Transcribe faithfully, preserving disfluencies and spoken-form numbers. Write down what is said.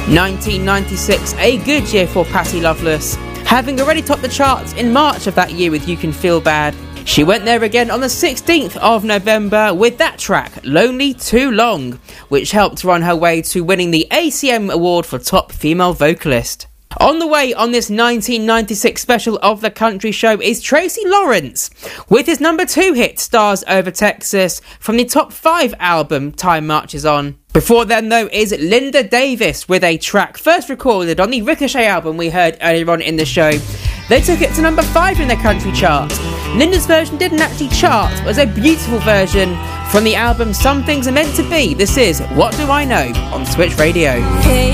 nineteen ninety-six, a good year for Patty Loveless, having already topped the charts in March of that year with You Can Feel Bad. She went there again on the sixteenth of November with that track, Lonely Too Long, which helped run her way to winning the A C M Award for Top Female Vocalist. On the way on this nineteen ninety-six special of The Country Show is Tracy Lawrence, with his number two hit, Stars Over Texas, from the top five album, Time Marches On. Before then, though, is Linda Davis with a track first recorded on the Ricochet album we heard earlier on in the show. They took it to number five in the country chart. Linda's version didn't actually chart, but was a beautiful version from the album Some Things Are Meant to Be. This is What Do I Know on Switch Radio. Hey.